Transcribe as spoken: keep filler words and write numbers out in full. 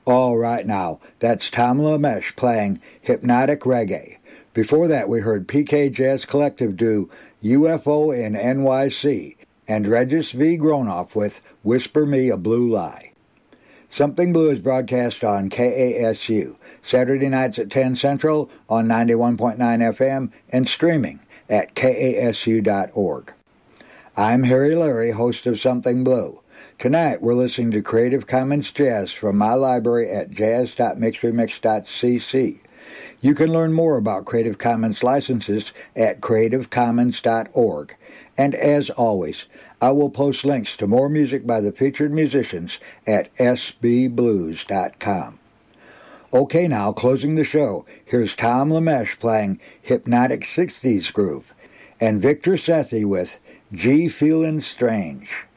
All right now, that's Tom Lamesh playing Hypnotic Reggae. Before that, we heard P K Jazz Collective do U F O in N Y C, and Regis V. Gronoff with Whisper Me a Blue Lie. Something Blue is broadcast on K A S U, Saturday nights at ten Central on ninety-one point nine F M and streaming at K A S U dot org. I'm Harry Larry, host of Something Blue. Tonight we're listening to Creative Commons Jazz from my library at jazz dot mixremix dot c c. You can learn more about Creative Commons licenses at creative commons dot org. And as always, I will post links to more music by the featured musicians at s b blues dot com. Okay, now, closing the show, here's Tom Lamesh playing Hypnotic sixties Groove, and Victor Sethi with G Feelin' Strange.